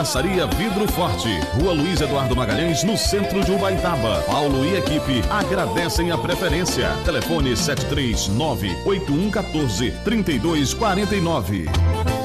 Passaria Vidro Forte, Rua Luiz Eduardo Magalhães, no centro de Ubaitaba. Paulo e equipe agradecem a preferência. Telefone 739-8114-3249.